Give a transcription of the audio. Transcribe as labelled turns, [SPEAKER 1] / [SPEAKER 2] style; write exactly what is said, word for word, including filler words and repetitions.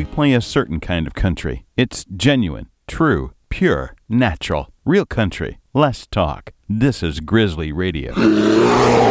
[SPEAKER 1] we play a certain kind of country. It's genuine, true, pure, natural, real country. Less talk. This is Grizzly Radio.